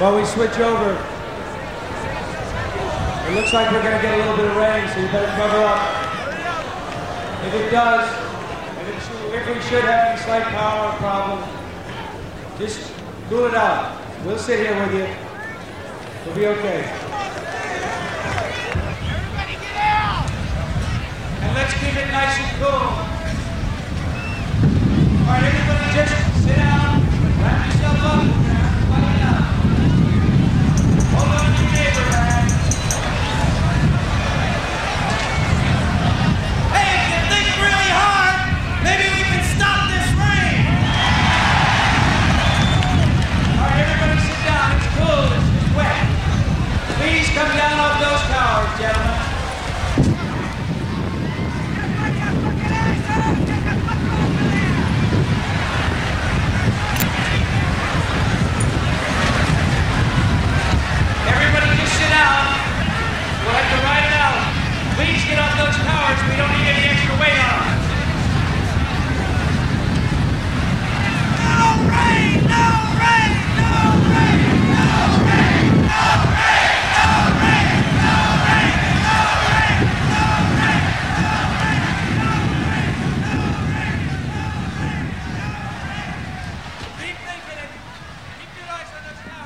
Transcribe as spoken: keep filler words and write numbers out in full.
While we switch over, it looks like we're going to get a little bit of rain, so you better cover up. If it does, if, it should, if we should have any slight power problem, just cool it out. We'll sit here with you. We'll be okay. Everybody get out! And let's keep it nice and cool. All right, everybody just sit down, wrap yourself up.